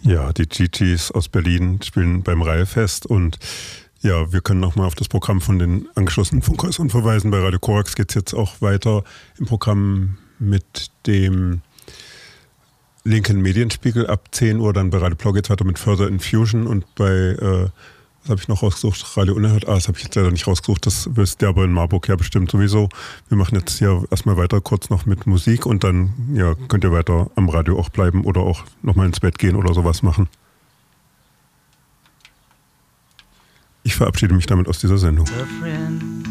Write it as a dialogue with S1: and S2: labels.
S1: Ja, die Gigi's aus Berlin spielen beim Reihefest und ja, wir können nochmal auf das Programm von den angeschlossenen Funkhäusern verweisen. Bei Radio Korax geht es jetzt auch weiter im Programm mit dem linken Medienspiegel ab 10 Uhr. Dann bei Radio Blau geht es weiter mit Further Infusion und bei, was habe ich noch rausgesucht? Radio Unerhört. Das habe ich jetzt leider nicht rausgesucht. Das wisst ihr aber in Marburg ja bestimmt sowieso. Wir machen jetzt hier erstmal weiter kurz noch mit Musik und dann ja, könnt ihr weiter am Radio auch bleiben oder auch nochmal ins Bett gehen oder sowas machen. Ich verabschiede mich damit aus dieser Sendung.